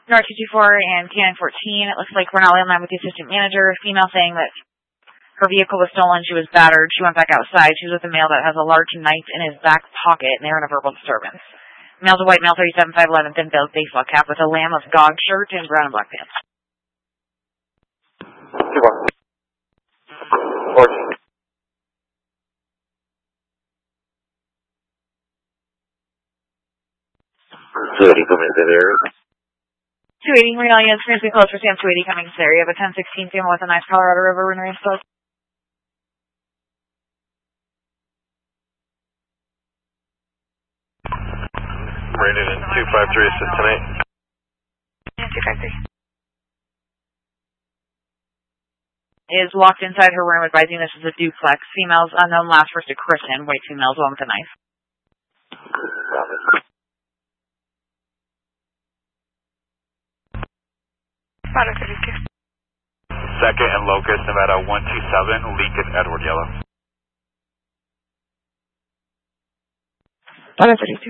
North 224 and K914. It looks like we're not in line with the assistant manager. Female saying that her vehicle was stolen. She was battered. She went back outside. She was with a male that has a large knife in his back pocket, and they're in a verbal disturbance. Male's a white male, 37, 5'11", thin-built, baseball cap with a Lamb of God shirt and brown and black pants. 14. So he come into there. 280, Marine Alliance, experiencing close for Sam 280 coming to this area. But 1016 female with a nice Colorado River wind range close. Rated in 253, assistant 8. Yeah, 253. Is locked inside her room, advising this is a duplex. Females unknown, last first to Kristen. White females, one with a knife. Nevada 32. Second and Locust, Nevada 127, Lincoln, Edward Yellow. Nevada 32.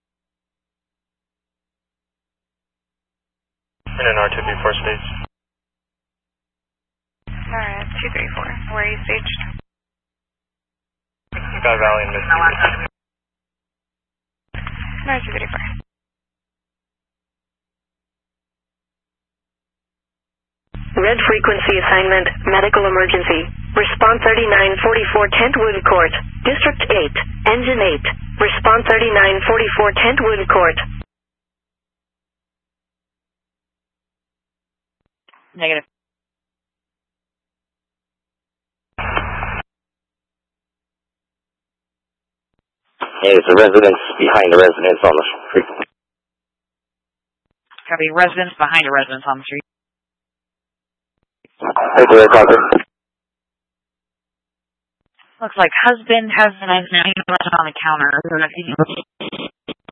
In an R2 before stage. Alright, 234. Where are you staged? Sky Valley and Mississippi. No, 234. Red frequency assignment, medical emergency. Response 3944 Kentwood Court. District 8, Engine 8. Response 3944 Kentwood Court. Negative. Hey, it's a residence behind the residence on the street. Copy, residence behind a residence on the street. Hey, Blair, Doctor. Looks like husband has a knife now on the counter.